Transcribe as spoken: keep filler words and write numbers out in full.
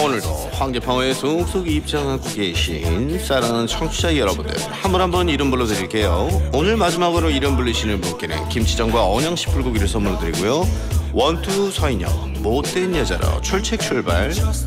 오늘도 황제팡어에 속속 입장하고 계신 사랑하는 청취자 여러분들, 한 분 한 분 이름 불러드릴게요. 오늘 마지막으로 이름 불리시는 분께는 김치전과 언양식 불고기를 선물로 드리고요. 원투 서인영 못된 여자로 출첵 출발.